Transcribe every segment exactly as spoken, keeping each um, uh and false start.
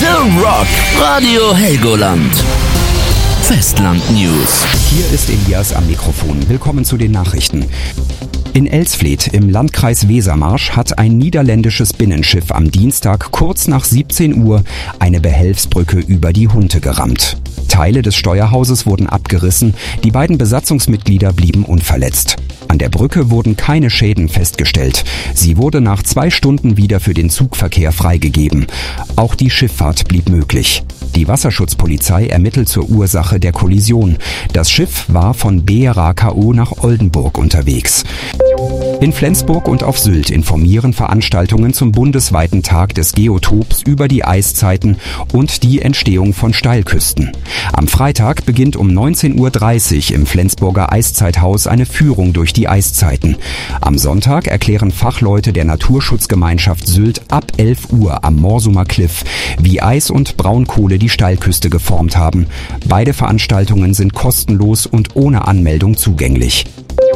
The Rock, Radio Helgoland. Festland News. Hier ist Elias am Mikrofon. Willkommen zu den Nachrichten. In Elsfleth im Landkreis Wesermarsch hat ein niederländisches Binnenschiff am Dienstag kurz nach siebzehn Uhr eine Behelfsbrücke über die Hunte gerammt. Teile des Steuerhauses wurden abgerissen, die beiden Besatzungsmitglieder blieben unverletzt. An der Brücke wurden keine Schäden festgestellt. Sie wurde nach zwei Stunden wieder für den Zugverkehr freigegeben. Auch die Schifffahrt blieb möglich. Die Wasserschutzpolizei ermittelt zur Ursache der Kollision. Das Schiff war von B R A K O nach Oldenburg unterwegs. In Flensburg und auf Sylt informieren Veranstaltungen zum bundesweiten Tag des Geotops über die Eiszeiten und die Entstehung von Steilküsten. Am Freitag beginnt um neunzehn Uhr dreißig im Flensburger Eiszeithaus eine Führung durch die Eiszeiten. Am Sonntag erklären Fachleute der Naturschutzgemeinschaft Sylt ab elf Uhr am Morsumer Cliff, wie Eis und Braunkohle die Steilküste geformt haben. Beide Veranstaltungen sind kostenlos und ohne Anmeldung zugänglich.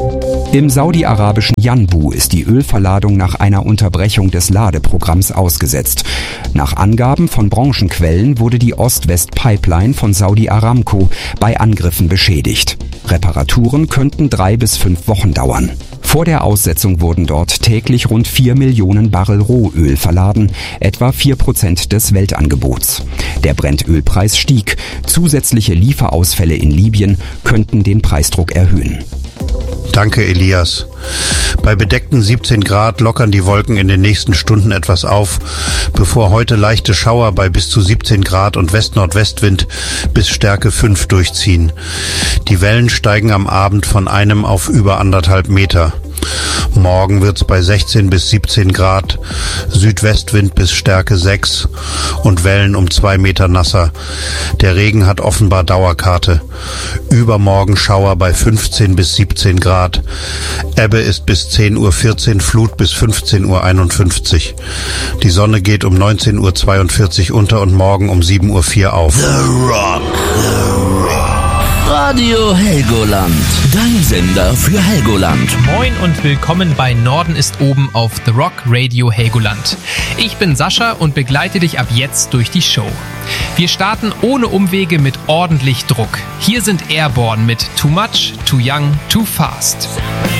Im saudi-arabischen Yanbu ist die Ölverladung nach einer Unterbrechung des Ladeprogramms ausgesetzt. Nach Angaben von Branchenquellen wurde die Ost-West-Pipeline von Saudi Aramco bei Angriffen beschädigt. Reparaturen könnten drei bis fünf Wochen dauern. Vor der Aussetzung wurden dort täglich rund vier Millionen Barrel Rohöl verladen, etwa vier Prozent des Weltangebots. Der Brentölpreis stieg. Zusätzliche Lieferausfälle in Libyen könnten den Preisdruck erhöhen. Danke, Elias. Bei bedeckten siebzehn Grad lockern die Wolken in den nächsten Stunden etwas auf, bevor heute leichte Schauer bei bis zu siebzehn Grad und West-Nordwestwind bis Stärke fünf durchziehen. Die Wellen steigen am Abend von einem auf über anderthalb Meter. Morgen wird's bei sechzehn bis siebzehn Grad, Südwestwind bis Stärke sechs und Wellen um zwei Meter nasser. Der Regen hat offenbar Dauerkarte. Übermorgen Schauer bei fünfzehn bis siebzehn Grad. Ebbe ist bis zehn Uhr vierzehn, Flut bis fünfzehn Uhr einundfünfzig. Die Sonne geht um neunzehn Uhr zweiundvierzig unter und morgen um sieben Uhr vier auf. The Rock, The Rock. Radio Helgoland, dein Sender für Helgoland. Moin und willkommen bei Norden ist oben auf The Rock Radio Helgoland. Ich bin Sascha und begleite dich ab jetzt durch die Show. Wir starten ohne Umwege mit ordentlich Druck. Hier sind Airborne mit Too Much, Too Young, Too Fast.